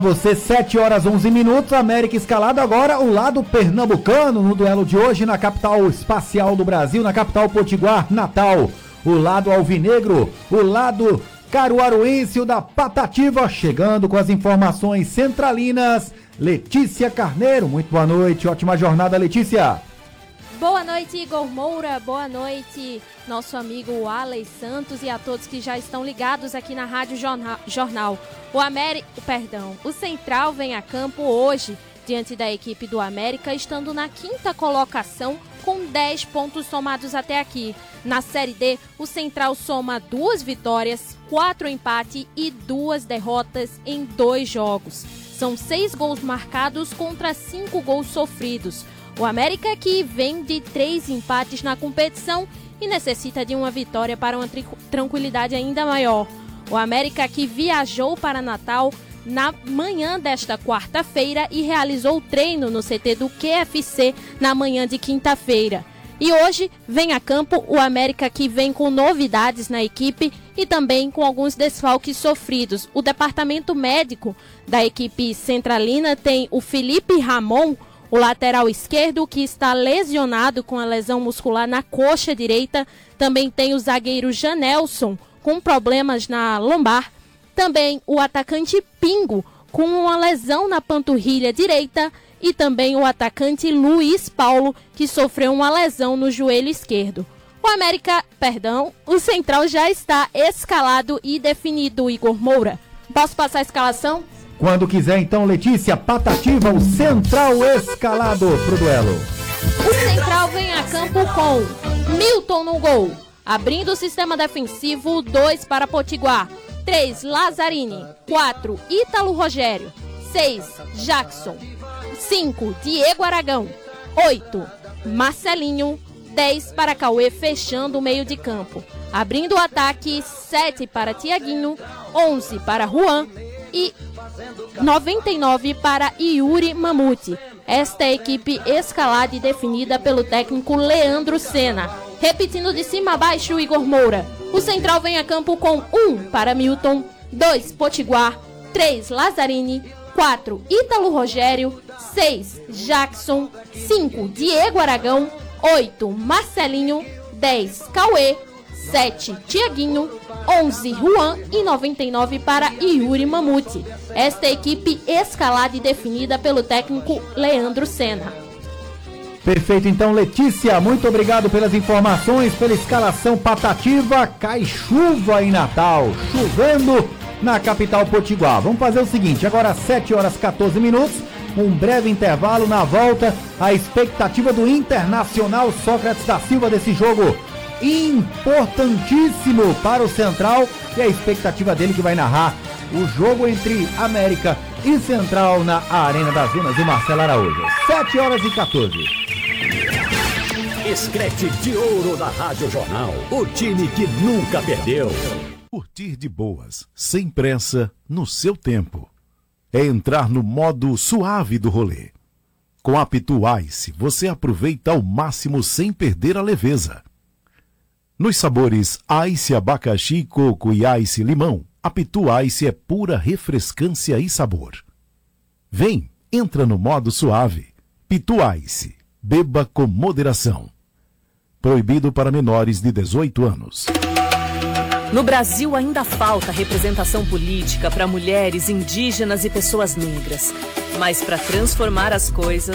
Você, 7 horas 11 minutos, América escalado agora, o lado pernambucano no duelo de hoje na capital espacial do Brasil, na capital potiguar, Natal. O lado alvinegro, o lado caruaruense, o da Patativa, chegando com as informações centralinas, Letícia Carneiro. Muito boa noite, ótima jornada, Letícia. Boa noite, Igor Moura, boa noite, nosso amigo Alex Santos e a todos que já estão ligados aqui na Rádio Jornal. O Central vem a campo hoje, diante da equipe do América, estando na 5ª colocação com 10 pontos somados até aqui. Na Série D, o Central soma 2 vitórias, 4 empates e 2 derrotas em 2 jogos. São 6 gols marcados contra 5 gols sofridos. O América, que vem de 3 empates na competição e necessita de uma vitória para uma tranquilidade ainda maior. O América, que viajou para Natal na manhã desta quarta-feira e realizou o treino no CT do QFC na manhã de quinta-feira. E hoje vem a campo o América, que vem com novidades na equipe e também com alguns desfalques sofridos. O departamento médico da equipe centralina tem o Felipe Ramon, o lateral esquerdo, que está lesionado com a lesão muscular na coxa direita. Também tem o zagueiro Janelson, com problemas na lombar. Também o atacante Pingo, com uma lesão na panturrilha direita. E também o atacante Luiz Paulo, que sofreu uma lesão no joelho esquerdo. O Central já está escalado e definido, Igor Moura. Posso passar a escalação? Quando quiser, então, Letícia. Patativa, o Central escalado pro duelo. O Central vem a campo com Milton no gol. Abrindo o sistema defensivo, 2 para Potiguar. 3, Lazzarini. 4, Ítalo Rogério. 6, Jackson. 5, Diego Aragão. 8, Marcelinho. 10 para Cauê, fechando o meio de campo. Abrindo o ataque, 7 para Tiaguinho. 11 para Juan. E 99 para Yuri Mamute. Esta é a equipe escalada e definida pelo técnico Leandro Senna. Repetindo de cima a baixo, Igor Moura. O Central vem a campo com 1 para Milton, 2 Potiguar, 3 Lazzarini, 4 Ítalo Rogério, 6 Jackson, 5 Diego Aragão, 8 Marcelinho, 10 Cauê, 7 Tiaguinho, 11 Juan e 99 para Yuri Mamute. Esta é a equipe escalada e definida pelo técnico Leandro Senna. Perfeito, então, Letícia, muito obrigado pelas informações, pela escalação Patativa. Cai chuva em Natal, chovendo na capital potiguar. Vamos fazer o seguinte, agora 7 horas 14 minutos, um breve intervalo. Na volta, a expectativa do Internacional Sócrates da Silva desse jogo importantíssimo para o Central, e a expectativa dele, que vai narrar o jogo entre América e Central na Arena das Dunas, o Marcelo Araújo. 7 horas e 14. Escrete de ouro da Rádio Jornal, o time que nunca perdeu. Curtir de boas, sem pressa, no seu tempo. É entrar no modo suave do rolê. Com a Pitu Ice, você aproveita ao máximo sem perder a leveza. Nos sabores Ice abacaxi, coco e Ice limão, a Pitu Ice é pura refrescância e sabor. Vem, entra no modo suave. Pitu Ice, beba com moderação. Proibido para menores de 18 anos. No Brasil ainda falta representação política para mulheres, indígenas e pessoas negras. Mas para transformar as coisas,